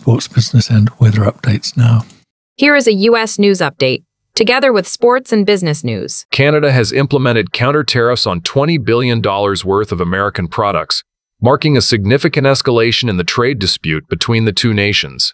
sports business and weather updates now. Here is a U.S. news update, together with sports and business news. Canada has implemented counter tariffs on $20 billion worth of American products, marking a significant escalation in the trade dispute between the two nations.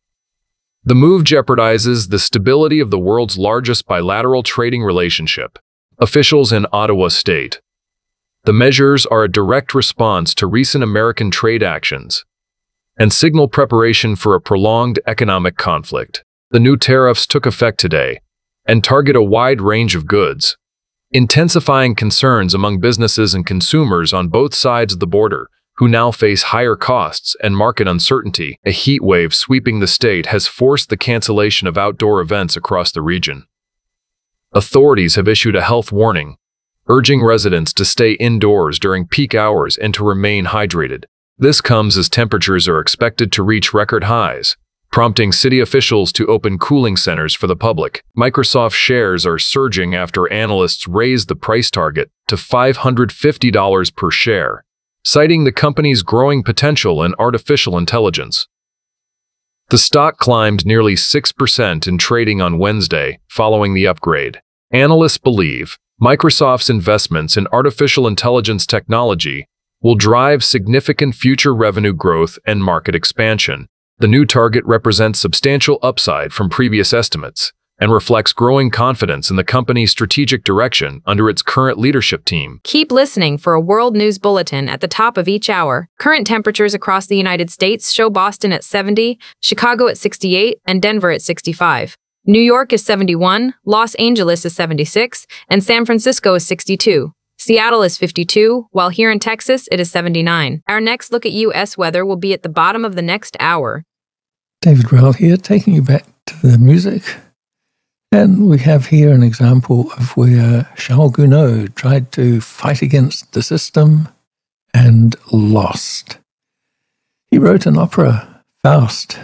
The move jeopardizes the stability of the world's largest bilateral trading relationship, officials in Ottawa state. The measures are a direct response to recent American trade actions and signal preparation for a prolonged economic conflict. The new tariffs took effect today and target a wide range of goods, intensifying concerns among businesses and consumers on both sides of the border, who now face higher costs and market uncertainty. A heat wave sweeping the state has forced the cancellation of outdoor events across the region. Authorities have issued a health warning, urging residents to stay indoors during peak hours and to remain hydrated. This comes as temperatures are expected to reach record highs, prompting city officials to open cooling centers for the public. Microsoft shares are surging after analysts raised the price target to $550 per share, citing the company's growing potential in artificial intelligence. The stock climbed nearly 6% in trading on Wednesday following the upgrade. Analysts believe Microsoft's investments in artificial intelligence technology will drive significant future revenue growth and market expansion. The new target represents substantial upside from previous estimates and reflects growing confidence in the company's strategic direction under its current leadership team. Keep listening for a world news bulletin at the top of each hour. Current temperatures across the United States show Boston at 70, Chicago at 68, and Denver at 65. New York is 71, Los Angeles is 76, and San Francisco is 62. Seattle is 52, while here in Texas it is 79. Our next look at U.S. weather will be at the bottom of the next hour. David Rowell here, taking you back to the music. And we have here an example of where Charles Gounod tried to fight against the system and lost. He wrote an opera, Faust,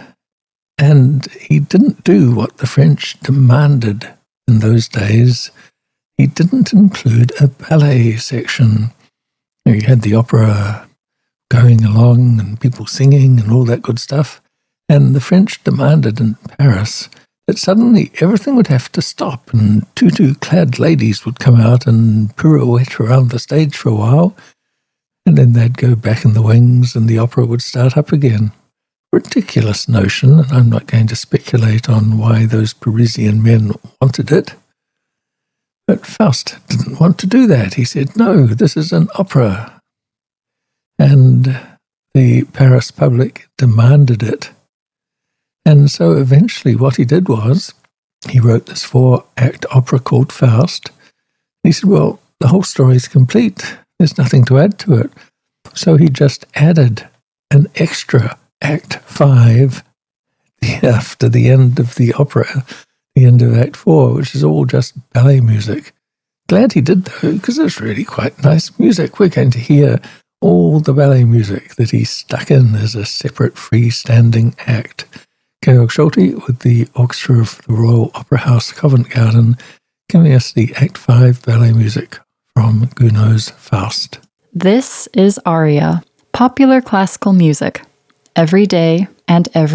and he didn't do what the French demanded in those days. He didn't include a ballet section. You had the opera going along and people singing and all that good stuff. And the French demanded in Paris that suddenly everything would have to stop and tutu-clad ladies would come out and pirouette around the stage for a while, and then they'd go back in the wings and the opera would start up again. Ridiculous notion, and I'm not going to speculate on why those Parisian men wanted it. But Faust didn't want to do that. He said, no, this is an opera. And the Paris public demanded it. And so eventually what he did was, he wrote this 4-act opera called Faust. He said, well, the whole story is complete. There's nothing to add to it. So he just added an extra Act 5 after the end of the opera, the end of Act 4, which is all just ballet music. Glad he did, though, because it's really quite nice music. We're going to hear all the ballet music that he stuck in as a separate freestanding act. Georg Schulte with the Orchestra of the Royal Opera House Covent Garden, giving us the Act 5 ballet music from Gounod's Faust. This is Aria, popular classical music, every day and every